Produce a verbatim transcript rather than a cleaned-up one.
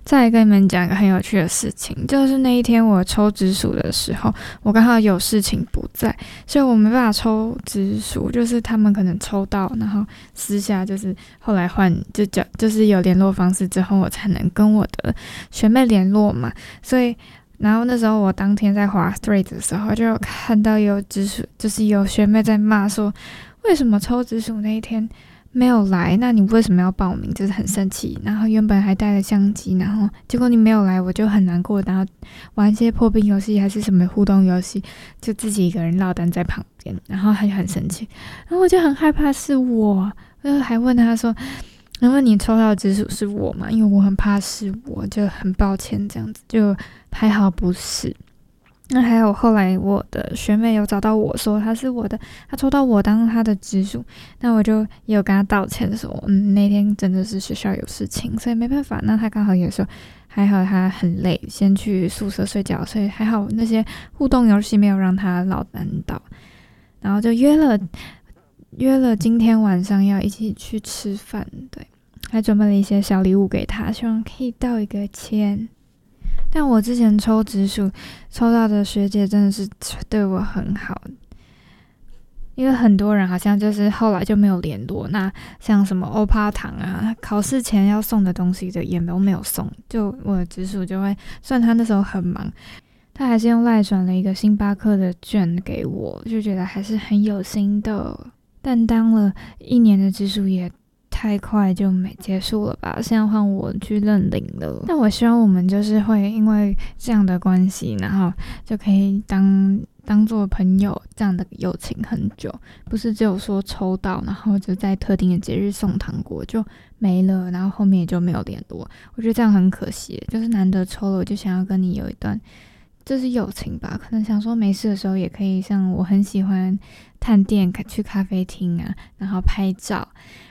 再跟你们讲一个很有趣的事情，就是那一天我抽直属的时候，我刚好有事情不在，所以我没办法抽直属，就是他们可能抽到，然后私下就是后来换就叫就是有联络方式之后，我才能跟我的学妹联络嘛，所以然后那时候我当天在滑 Threads 的时候，就有看到有直属，就是有学妹在骂说，为什么抽直属那一天没有来，那你为什么要报名？就是很生气，然后原本还带了相机，然后结果你没有来，我就很难过，然后玩一些破冰游戏还是什么互动游戏，就自己一个人落单在旁边，然后他就很生气，然后我就很害怕是我，就还问他说，因为你抽到的直属是我嘛，因为我很怕是我，就很抱歉这样子，就还好不是。那还有后来我的学妹有找到我说她是我的，她抽到我当她的直属，那我就也有跟她道歉说，嗯，那天真的是学校有事情，所以没办法。那她刚好也说还好她很累，先去宿舍睡觉，所以还好那些互动游戏没有让她落单到，然后就约了约了今天晚上要一起去吃饭，对，还准备了一些小礼物给她，希望可以道一个歉。但我之前抽直属抽到的学姐真的是对我很好，因为很多人好像就是后来就没有联络，那像什么欧趴糖啊，考试前要送的东西的也都没有送，就我的直属就会，虽然他那时候很忙，他还是用赖转了一个星巴克的券给我，就觉得还是很有心的。但当了一年的直属也太快就没结束了吧，现在换我去认领了。但我希望我们就是会因为这样的关系，然后就可以当当做朋友，这样的友情很久，不是只有说抽到然后就在特定的节日送糖果就没了，然后后面也就没有联络。我觉得这样很可惜，就是难得抽了，我就想要跟你有一段就是友情吧，可能想说没事的时候也可以，像我很喜欢探店去咖啡厅啊，然后拍照，